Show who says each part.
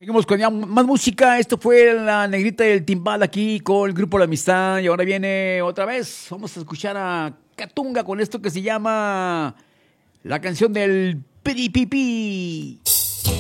Speaker 1: Seguimos con ya más música. Esto fue la negrita del timbal aquí con el grupo La Amistad. Y ahora viene otra vez. Vamos a escuchar a Catunga con esto que se llama la canción del Piripipi.